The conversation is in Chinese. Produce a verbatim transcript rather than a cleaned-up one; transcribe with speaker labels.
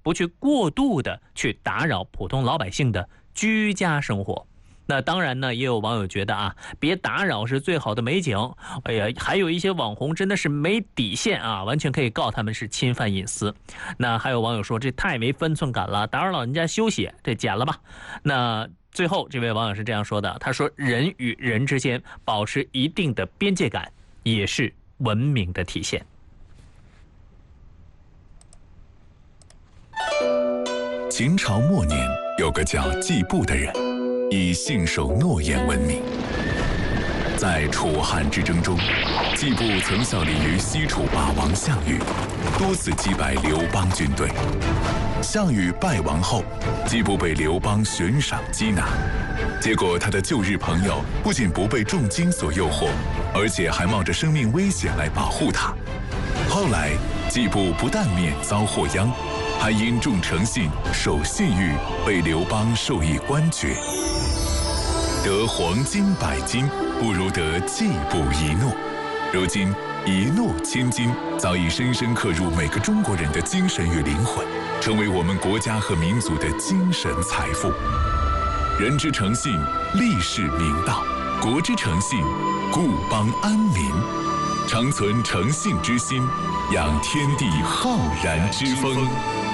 Speaker 1: 不去过度的去打扰普通老百姓的居家生活。那当然呢，也有网友觉得啊，别打扰是最好的美景。哎呀，还有一些网红真的是没底线啊，完全可以告他们是侵犯隐私。那还有网友说这太没分寸感了，打扰老人家休息，这剪了吧。那最后这位网友是这样说的，他说人与人之间保持一定的边界感也是文明的体现。
Speaker 2: 秦朝末年有个叫季布的人，以信守诺言闻名。在楚汉之争中，季布曾效力于西楚霸王项羽，多次击败刘邦军队。项羽败亡后，季布被刘邦悬赏缉拿，结果他的旧日朋友不仅不被重金所诱惑，而且还冒着生命危险来保护他。后来，季布不但免遭祸殃，还因重诚信、守信誉，被刘邦授以官爵。得黄金百斤，不如得季布一诺。如今，一诺千金早已深深刻入每个中国人的精神与灵魂，成为我们国家和民族的精神财富。人之诚信，立世明道；国之诚信，固邦安民。常存诚信之心，养天地浩然之风。